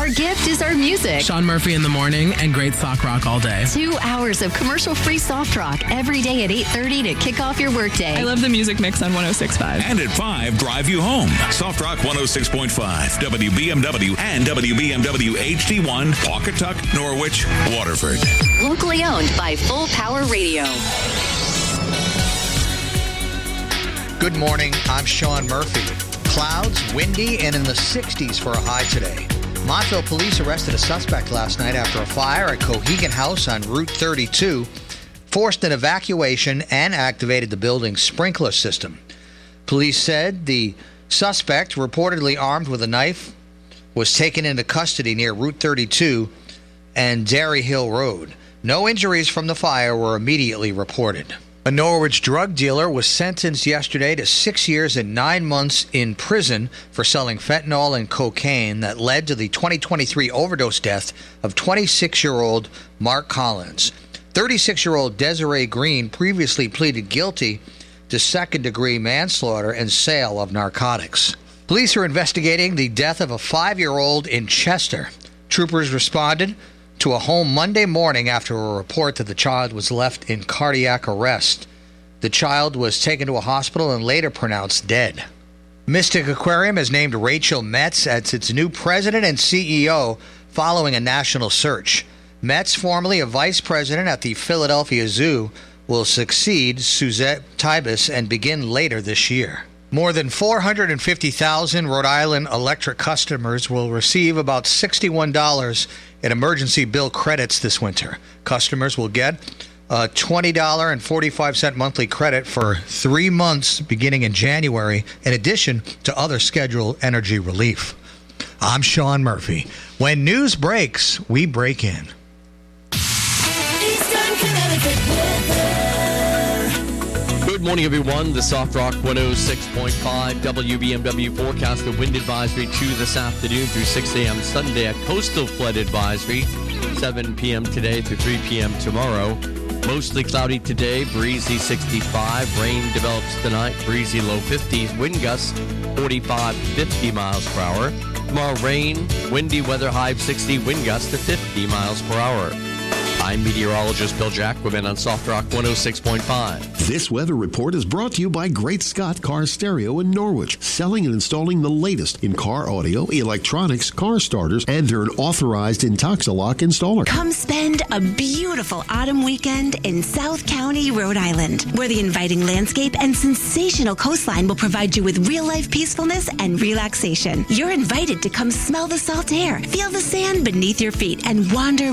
Our gift is our music. Sean Murphy in the morning and great sock rock all day. 2 hours of commercial-free soft rock every day at 8:30 to kick off your workday. I love the music mix on 106.5. And at 5, drive you home. Soft Rock 106.5, WBMW and WBMW HD1, Pawcatuck, Norwich, Waterford. Locally owned by Full Power Radio. Good morning. I'm Sean Murphy. Clouds, windy, and in the 60s for a high today. Montville police arrested a suspect last night after a fire at Cohegan House on Route 32 forced an evacuation and activated the building's sprinkler system. Police said the suspect, reportedly armed with a knife, was taken into custody near Route 32 and Dairy Hill Road. No injuries from the fire were immediately reported. A Norwich drug dealer was sentenced yesterday to 6 years and 9 months in prison for selling fentanyl and cocaine that led to the 2023 overdose death of 26-year-old Mark Collins. 36-year-old Desiree Green previously pleaded guilty to second-degree manslaughter and sale of narcotics. Police are investigating the death of a 5-year-old in Chester. Troopers responded to a home Monday morning after a report that the child was left in cardiac arrest. The child was taken to a hospital and later pronounced dead. Mystic Aquarium has named Rachel Metz as its new president and CEO following a national search. Metz, formerly a vice president at the Philadelphia Zoo, will succeed Suzette Tibus and begin later this year. More than 450,000 Rhode Island electric customers will receive about $61 in emergency bill credits this winter. Customers will get a $20.45 monthly credit for 3 months beginning in January, in addition to other scheduled energy relief. I'm Sean Murphy. When news breaks, we break in. Eastern Connecticut weather. Good morning, everyone. The Soft Rock 106.5 WBMW forecast. The wind advisory to this afternoon through 6 a.m. Sunday. A coastal flood advisory 7 p.m. today through 3 p.m. tomorrow. Mostly cloudy today, breezy 65. Rain develops tonight, breezy low 50s. Wind gusts 45 to 50 miles per hour. Tomorrow, rain, windy weather, high of 60, wind gusts to 50 miles per hour. I'm meteorologist Bill Jacquemin on Soft Rock 106.5. This weather report is brought to you by Great Scott Car Stereo in Norwich, selling and installing the latest in car audio, electronics, car starters, and they're an authorized Intoxilock installer. Come spend a beautiful autumn weekend in South County, Rhode Island, where the inviting landscape and sensational coastline will provide you with real-life peacefulness and relaxation. You're invited to come smell the salt air, feel the sand beneath your feet, and wander